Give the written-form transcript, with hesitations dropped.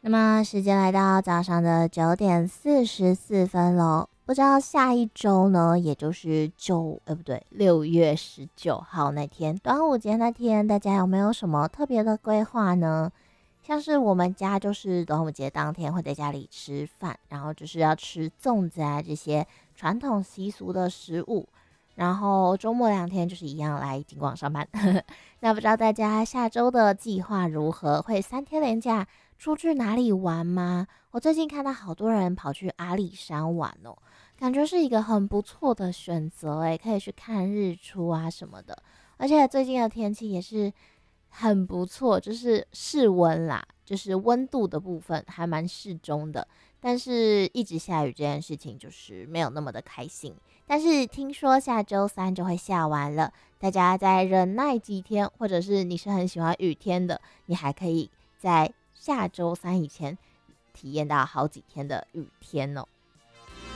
那么时间来到早上的9:44喽，不知道下一周呢，也就是不对，6月19号那天，端午节那天，大家有没有什么特别的规划呢？像是我们家就是端午节当天会在家里吃饭，然后就是要吃粽子啊这些传统习俗的食物，然后周末2天就是一样来景广上班。那不知道大家下周的计划如何？会3天连假出去哪里玩吗？我最近看到好多人跑去阿里山玩哦，感觉是一个很不错的选择诶，可以去看日出啊什么的。而且最近的天气也是很不错，就是室温啦，就是温度的部分还蛮适中的。但是一直下雨这件事情就是没有那么的开心。但是听说下周三就会下完了，大家再忍耐几天，或者是你是很喜欢雨天的，你还可以在下周三以前体验到好几天的雨天哦。